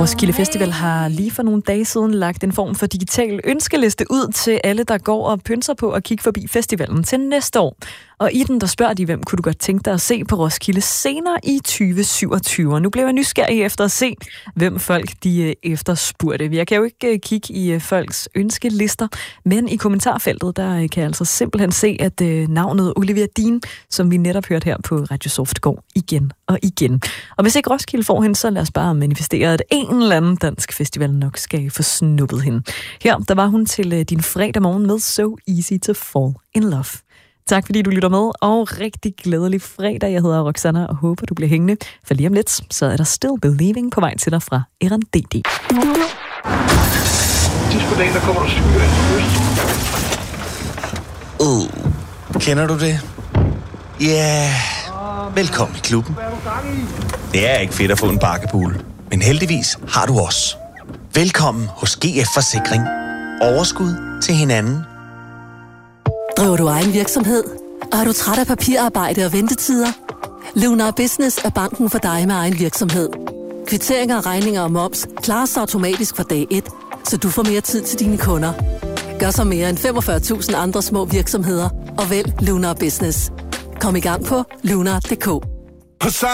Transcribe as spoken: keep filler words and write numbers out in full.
Roskilde Festival har lige for nogle dage siden lagt en form for digital ønskeliste ud til alle, der går og pynser på at kigge forbi festivalen til næste år. Og i den, der spørger de, hvem kunne du godt tænke dig at se på Roskilde senere i tyve syvogtyve. Nu blev jeg nysgerrig efter at se, hvem folk de efterspurgte. Jeg kan jo ikke kigge i folks ønskelister, men i kommentarfeltet, der kan jeg altså simpelthen se, at navnet Olivia Dean, som vi netop hørte her på Radio Soft, går igen og igen. Og hvis ikke Roskilde får hende, så lad os bare manifestere, at en eller anden dansk festival nok skal få snuppet hende. Her, der var hun til din fredag morgen med So Easy to Fall in Love. Tak fordi du lytter med, og rigtig glædelig fredag. Jeg hedder Roxanna og håber, du bliver hængende. For lige om lidt, så er der Still Believing på vej til dig fra Eran D D. Sidst på dagen, der kommer der skyer ind til Uh, kender du det? Ja, yeah. Velkommen i klubben. Det er ikke fedt at få en bakkepool, men heldigvis har du os. Velkommen hos G F Forsikring. Overskud til hinanden. Driver du egen virksomhed? Og er du træt af papirarbejde og ventetider? Lunar Business er banken for dig med egen virksomhed. Kvitteringer, regninger og moms klares automatisk fra dag et, så du får mere tid til dine kunder. Gør så mere end femogfyrre tusind andre små virksomheder og vælg Lunar Business. Kom i gang på lunar punktum d k.